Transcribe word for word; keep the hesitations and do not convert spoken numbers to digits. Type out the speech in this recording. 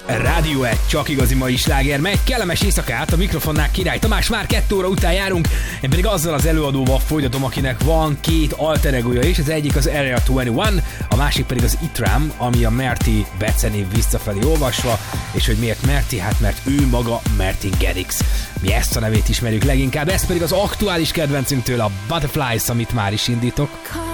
Rádió egy, csak igazi mai sláger megy. Kellemes éjszakát, a mikrofonnál Király Tamás, már kettő óra után járunk. Én pedig azzal az előadóval folytatom, akinek van két alter egója is. Az egyik az Area huszonegyik, a másik pedig az Itram, ami a Merti becenév visszafelé olvasva. És hogy miért Merti? Hát mert ő maga Martin Garrix. Mi ezt a nevét ismerjük leginkább, ez pedig az aktuális kedvencünk tőle, a Butterflies, amit már is indítok.